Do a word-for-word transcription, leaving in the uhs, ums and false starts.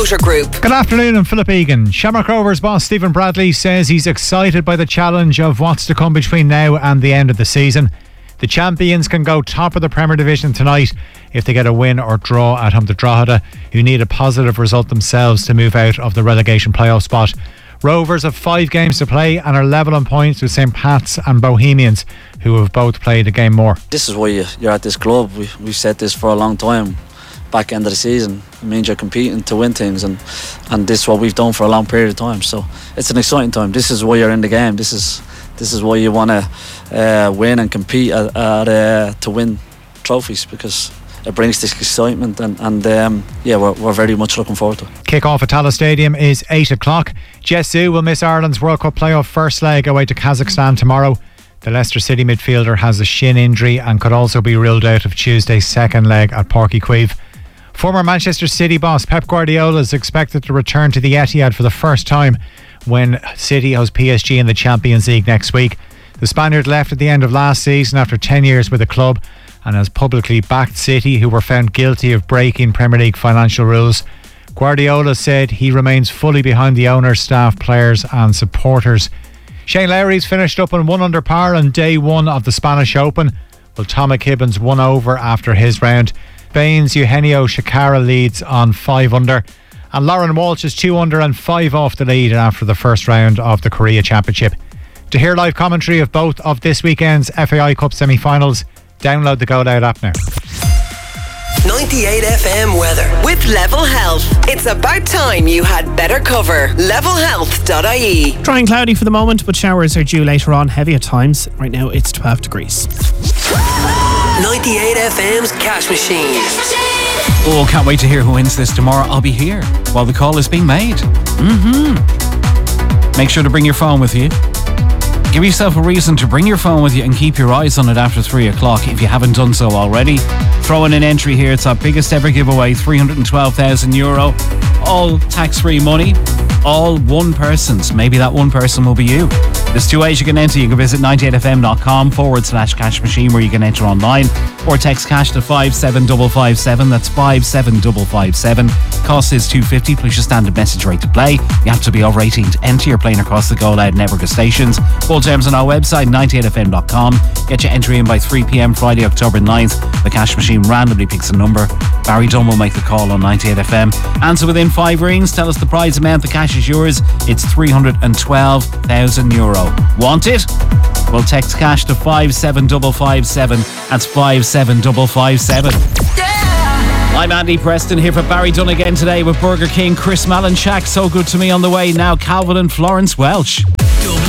Motor Group. Good afternoon, I'm Philip Egan. Shamrock Rovers boss Stephen Bradley says he's excited by the challenge of what's to come between now and the end of the season. The champions can go top of the Premier Division tonight if they get a win or draw at home to Drogheda, who need a positive result themselves to move out of the relegation playoff spot. Rovers have five games to play and are level on points with Saint Pat's and Bohemians, who have both played a game more. This is why you, you're at this club. We, we've said this for a long time. Back end of the season, it means you're competing to win things, and, and this is what we've done for a long period of time. So it's an exciting time. This is why you're in the game. This is this is why you want to uh, win and compete at, at, uh, to win trophies, because it brings this excitement, and, and um, yeah, we're, we're very much looking forward to it. Kick-off at Tallaght Stadium is eight o'clock. Jesu will miss Ireland's World Cup playoff first leg away to Kazakhstan tomorrow. The Leicester City midfielder has a shin injury and could also be ruled out of Tuesday's second leg at Páirc Uí Chaoimh. Former Manchester City boss Pep Guardiola is expected to return to the Etihad for the first time when City host P S G in the Champions League next week. The Spaniard left at the end of last season after ten years with the club and has publicly backed City, who were found guilty of breaking Premier League financial rules. Guardiola said he remains fully behind the owners, staff, players and supporters. Shane Lowry's finished up on one under par on day one of the Spanish Open, while Thomas Hibbins won over after his round. Spain's Eugenio Chacarra leads on five under, and Lauren Walsh is two under and five off the lead after the first round of the Korea Championship. To hear live commentary of both of this weekend's F A I Cup semi-finals, download the Go Loud app now. ninety-eight F M weather with Level Health. It's about time you had better cover. level health dot I E. Dry and cloudy for the moment, but showers are due later on, heavy at times. Right now it's twelve degrees. ninety-eight F M's Cash Machine. Oh, can't wait to hear who wins this tomorrow. I'll be here while the call is being made. Mm-hmm. Make sure to bring your phone with you. Give yourself a reason to bring your phone with you and keep your eyes on it after three o'clock if you haven't done so already. Throw in an entry here. It's our biggest ever giveaway, three hundred twelve thousand euro. All tax-free money. All one person's. Maybe that one person will be you. There's two ways you can enter. You can visit ninety-eight fm.com forward slash cash machine where you can enter online, or text cash to five seven five five seven. That's five seven five five seven. Cost is two fifty plus your standard message rate to play. You have to be over eighteen to enter. You're playing across the Go Loud network of stations. Full terms on our website, ninety-eight f m dot com. Get your entry in by three p.m. Friday, October ninth. The cash machine randomly picks a number. Barry Dunn will make the call on ninety-eight F M. Answer within five rings. Tell us the prize amount. The cash is yours. It's three hundred twelve thousand euro. Want it? Well, text cash to five seven five five seven. That's five seven five five seven. Yeah! I'm Andy Preston here for Barry Dunn again today with Burger King, Chris Malinchak. So good to me on the way now. Calvin and Florence Welch.